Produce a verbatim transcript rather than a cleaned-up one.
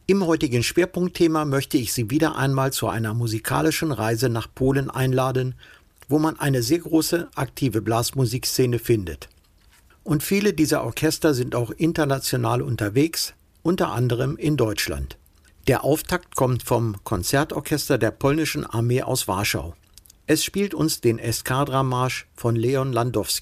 Im heutigen Schwerpunktthema möchte ich Sie wieder einmal zu einer musikalischen Reise nach Polen einladen, wo man eine sehr große aktive Blasmusikszene findet. Und viele dieser Orchester sind auch international unterwegs, unter anderem in Deutschland. Der Auftakt kommt vom Konzertorchester der polnischen Armee aus Warschau. Es spielt uns den Eskadra-Marsch von Leon Landowski.